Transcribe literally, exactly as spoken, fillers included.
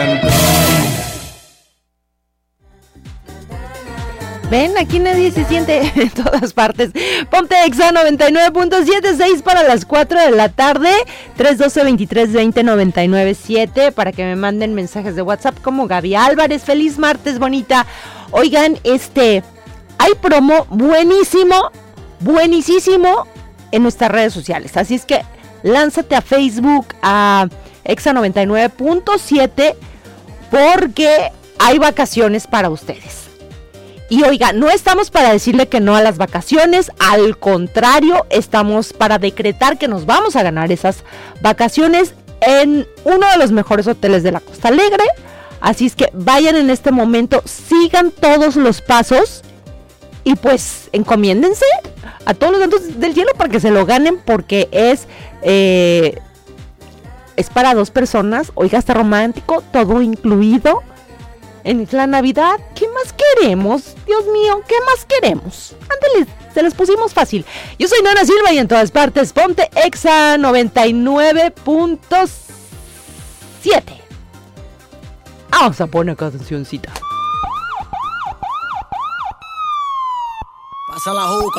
cantón. Ven, aquí nadie se siente en todas partes. Ponte Exa noventa y nueve punto siete, seis para las cuatro de la tarde, tres uno dos, veintitrés veinte, noventa y nueve siete, para que me manden mensajes de WhatsApp como Gaby Álvarez. Feliz martes, bonita. Oigan, este, hay promo buenísimo, buenísimo en nuestras redes sociales. Así es que lánzate a Facebook, a Exa noventa y nueve punto siete, porque hay vacaciones para ustedes. Y oiga, no estamos para decirle que no a las vacaciones, al contrario, estamos para decretar que nos vamos a ganar esas vacaciones en uno de los mejores hoteles de la Costa Alegre. Así es que vayan en este momento, sigan todos los pasos y pues encomiéndense a todos los santos del cielo para que se lo ganen, porque es, eh, es para dos personas. Oiga, está romántico, todo incluido. En la Navidad, ¿qué más queremos? Dios mío, ¿qué más queremos? Ándale, se les pusimos fácil. Yo soy Nana Silva y en todas partes ponte Exa noventa y nueve punto siete. Vamos a poner cancioncita. Pasa la juca.